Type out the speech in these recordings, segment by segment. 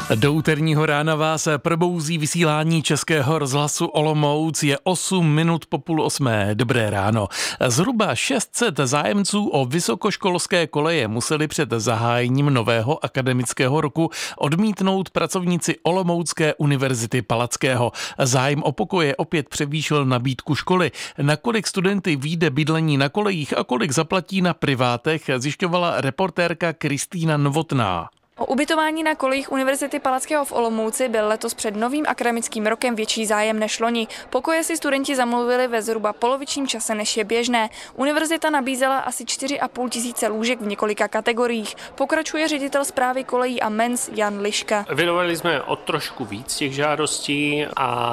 Do úterního rána vás probouzí vysílání Českého rozhlasu Olomouc. Je 8 minut po 7:30. Dobré ráno. Zhruba 600 zájemců o vysokoškolské koleje museli před zahájením nového akademického roku odmítnout pracovníci Olomoucké univerzity Palackého. Zájem o pokoje opět převýšil nabídku školy. Nakolik studenty vyjde bydlení na kolejích a kolik zaplatí na privátech, zjišťovala reportérka Kristýna Novotná. O ubytování na kolejích Univerzity Palackého v Olomouci byl letos před novým akademickým rokem větší zájem než loni. Pokoje si studenti zamluvili ve zhruba polovičním čase, než je běžné. Univerzita nabízela asi 4,5 tisíce lůžek v několika kategoriích. Pokračuje ředitel správy kolejí a MENS Jan Liška. Vydovali jsme o trošku víc těch žádostí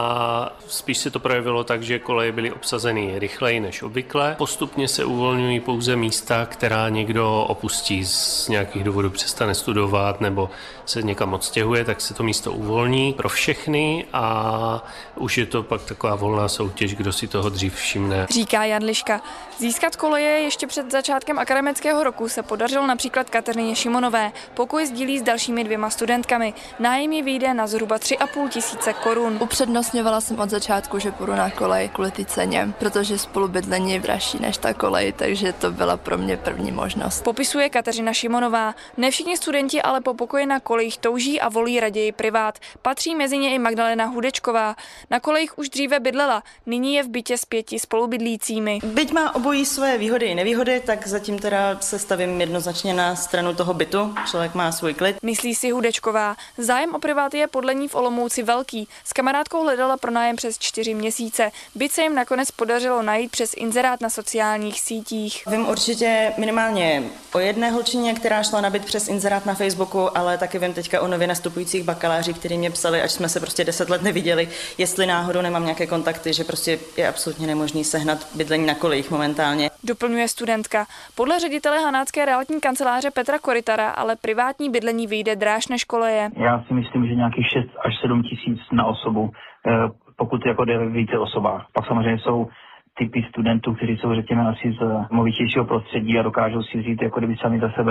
a spíš se to projevilo tak, že koleje byly obsazeny rychleji než obvykle. Postupně se uvolňují pouze místa, která někdo opustí z nějakých důvodů, přestane studovat nebo se někam odstěhuje, tak se to místo uvolní pro všechny a už je to pak taková volná soutěž, kdo si toho dřív všimne. Říká Jan Liška. Získat koleje ještě před začátkem akademického roku se podařilo například Kateřině Šimonové. Pokoj sdílí s dalšími 2 studentkami. Nájem ji vyjde na zhruba 3,5 tisíce korun. Upřednostňovala jsem od začátku, že půjdu na kolej kvůli té ceně, protože spolubydlení je dražší než ta kolej, takže to byla pro mě první možnost. Popisuje Kateřina Šimonová. Ne všichni studenti ale po pokoji na kolejích touží a volí raději privát. Patří mezi ně i Magdalena Hudečková. Na kolejích už dříve bydlela, nyní je v bytě s 5 spolubydlícími. Byť má obojí své výhody i nevýhody, tak zatím teda se stavím jednoznačně na stranu toho bytu. Člověk má svůj klid. Myslí si Hudečková. Zájem o privát je podle ní v Olomouci velký. S kamarádkou hledala pronájem přes 4 měsíce. Byt se jim nakonec podařilo najít přes inzerát na sociálních sítích. Vím určitě minimálně o jedné holčině, která šla na byt přes inzerát na Facebooku, ale taky vím teďka o nově nastupujících bakalářích, kteří mě psali, až jsme se prostě 10 let neviděli, jestli náhodou nemám nějaké kontakty, že prostě je absolutně nemožný sehnat bydlení na kolejích momentálně. Doplňuje studentka. Podle ředitele Hanácké realitní kanceláře Petra Korytara ale privátní bydlení vyjde dráž než koleje. Já si myslím, že nějakých 6 až 7 tisíc na osobu, pokud jako jde ve více osobách. Pak samozřejmě jsou typy studentů, kteří jsou, řekněme, asi z movitějšího prostředí a dokážou si vzít jako kdyby sami za sebe